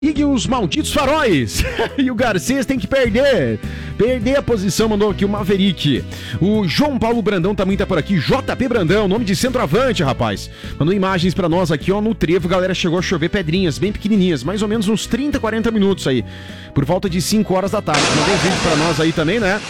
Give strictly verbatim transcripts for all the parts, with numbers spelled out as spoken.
E os malditos faróis. E o Garcês tem que perder. Perder a posição, mandou aqui o Maverick. O João Paulo Brandão também tá por aqui. J P Brandão, nome de centroavante, rapaz. Mandou imagens pra nós aqui, ó, no trevo. Galera, chegou a chover pedrinhas bem pequenininhas. Mais ou menos uns trinta, quarenta minutos aí. Por volta de cinco horas da tarde. Mandou um vídeo pra nós aí também, né?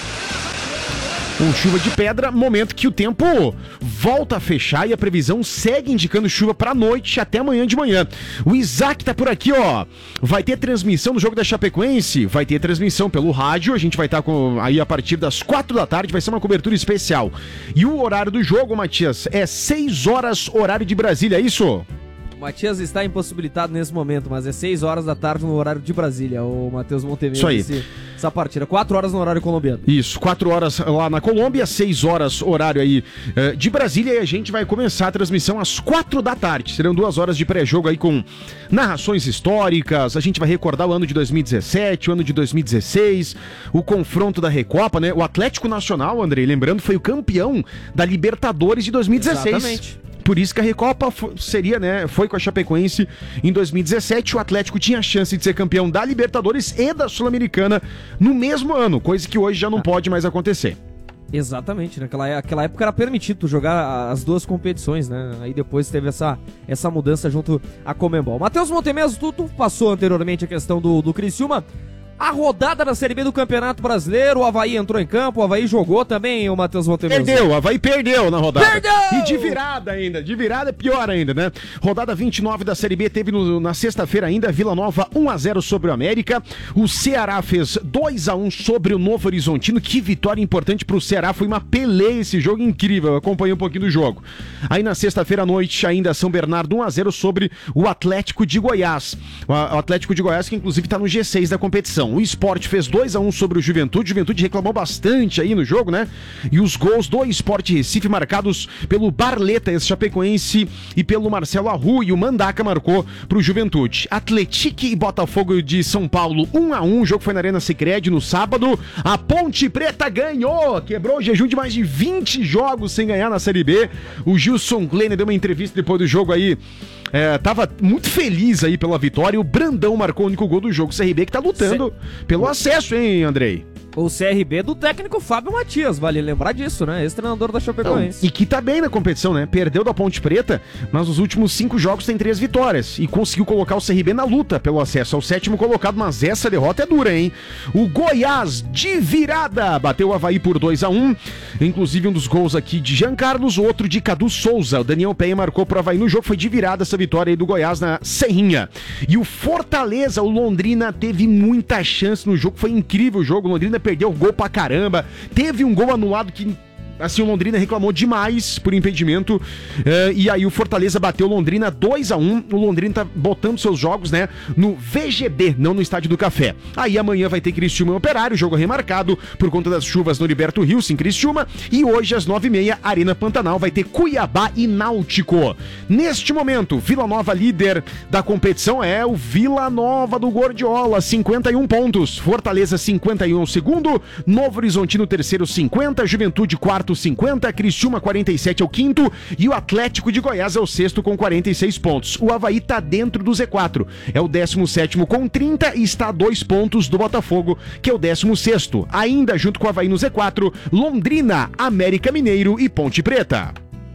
Com chuva de pedra, momento que o tempo volta a fechar e a previsão segue indicando chuva pra noite até amanhã de manhã. O Isaac tá por aqui, ó. Vai ter transmissão do jogo da Chapecoense? Vai ter transmissão pelo rádio. A gente vai estar com aí a partir das quatro da tarde. Vai ser uma cobertura especial. E o horário do jogo, Matias, é seis horas, horário de Brasília, é isso? O Matias está impossibilitado nesse momento, mas é seis horas da tarde no horário de Brasília, o Matheus Montevideo. Isso aí. Esse, essa partida, quatro horas no horário colombiano. Isso, quatro horas lá na Colômbia, seis horas horário aí uh, de Brasília, e a gente vai começar a transmissão às quatro da tarde. Serão duas horas de pré-jogo aí com narrações históricas. A gente vai recordar o ano de dois mil e dezessete, o ano de dois mil e dezesseis, o confronto da Recopa, né? O Atlético Nacional, Andrei, lembrando, foi o campeão da Libertadores de dois mil e dezesseis. Exatamente. Por isso que a Recopa seria, né, foi com a Chapecoense em dois mil e dezessete. O Atlético tinha a chance de ser campeão da Libertadores e da Sul-Americana no mesmo ano, coisa que hoje já não pode mais acontecer. Exatamente, naquela aquela época era permitido tu jogar as duas competições, né? Aí depois teve essa, essa mudança junto à Conmebol. Matheus Montemeso, tu, tu passou anteriormente a questão do, do Criciúma. A rodada da Série B do Campeonato Brasileiro, o Avaí entrou em campo, o Avaí jogou também, o Matheus Montevideo. Perdeu, o Avaí perdeu na rodada. Perdeu! E de virada ainda, de virada é pior ainda, né? Rodada vinte e nove da Série B teve no, na sexta-feira ainda, Vila Nova um a zero sobre o América, o Ceará fez dois a um sobre o Novo Horizontino, que vitória importante pro Ceará, foi uma peleia esse jogo incrível, eu acompanhei um pouquinho do jogo. Aí na sexta-feira à noite ainda São Bernardo um a zero sobre o Atlético de Goiás, o Atlético de Goiás que inclusive tá no G seis da competição. O Sport fez dois a um sobre o Juventude. Juventude reclamou bastante aí no jogo, né? E os gols do Sport Recife marcados pelo Barleta, esse chapecoense, e pelo Marcelo Arru, e o Mandaca marcou pro Juventude. Atlético e Botafogo de São Paulo um a um. O jogo foi na Arena Sicredi no sábado. A Ponte Preta ganhou, quebrou o jejum de mais de vinte jogos sem ganhar na Série B. O Gilson Kleiner deu uma entrevista depois do jogo aí. É, tava muito feliz aí pela vitória. O Brandão marcou o único gol do jogo. O C R B que tá lutando C... pelo acesso, hein, Andrei? O C R B do técnico Fábio Matias, vale lembrar disso, né? Ex-treinador da Chapecoense. Não, e que tá bem na competição, né? Perdeu da Ponte Preta, mas nos últimos cinco jogos tem três vitórias. E conseguiu colocar o C R B na luta pelo acesso ao sétimo colocado, mas essa derrota é dura, hein? O Goiás, de virada, bateu o Avaí por dois a um. Inclusive um dos gols aqui de Jean Carlos, o outro de Cadu Souza. O Daniel Penha marcou pro Avaí no jogo, foi de virada essa vitória aí do Goiás na Serrinha. E o Fortaleza, o Londrina, teve muita chance no jogo, foi incrível o jogo. O Londrina perdeu o gol pra caramba, teve um gol anulado que, assim, o Londrina reclamou demais por impedimento, uh, e aí o Fortaleza bateu o Londrina dois a um. O Londrina tá botando seus jogos, né, no V G B, não no Estádio do Café. Aí amanhã vai ter Criciúma e Operário, jogo remarcado por conta das chuvas no Heriberto Rios, em Criciúma, e hoje às nove e meia, Arena Pantanal, vai ter Cuiabá e Náutico. Neste momento, Vila Nova líder da competição é o Vila Nova do Gordiola, cinquenta e um pontos, Fortaleza cinquenta e um, segundo, Novo Horizontino terceiro, cinquenta, Juventude quarto, cinquenta, Criciúma quarenta e sete é o quinto, e o Atlético de Goiás é o sexto com quarenta e seis pontos. O Avaí tá dentro do Z quatro, é o décimo sétimo com trinta e está a dois pontos do Botafogo, que é o décimo sexto. Ainda junto com o Avaí no Z quatro, Londrina, América Mineiro e Ponte Preta.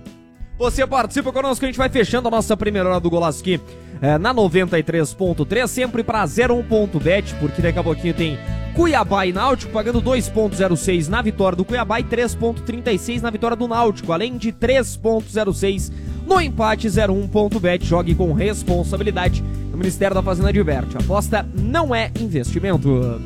Você participa conosco, a gente vai fechando a nossa primeira hora do Golaço aqui é, na noventa e três ponto três, sempre pra zero um ponto bet, porque daqui a pouquinho tem Cuiabá e Náutico pagando dois ponto zero seis na vitória do Cuiabá e três ponto trinta e seis na vitória do Náutico, além de três ponto zero seis no empate. Zero um ponto bet, jogue com responsabilidade. O Ministério da Fazenda diverte, aposta não é investimento.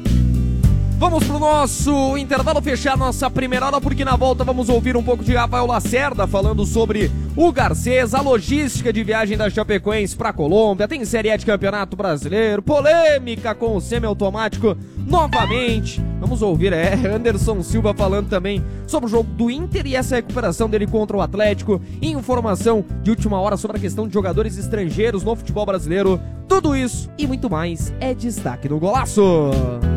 Vamos pro nosso intervalo, fechar nossa primeira hora, porque na volta vamos ouvir um pouco de Rafael Lacerda falando sobre o Garcês, a logística de viagem da Chapecoense pra Colômbia, tem Série A de Campeonato Brasileiro, polêmica com o semiautomático novamente. Vamos ouvir é, Anderson Silva falando também sobre o jogo do Inter e essa recuperação dele contra o Atlético, e informação de última hora sobre a questão de jogadores estrangeiros no futebol brasileiro. Tudo isso e muito mais é destaque no Golaço.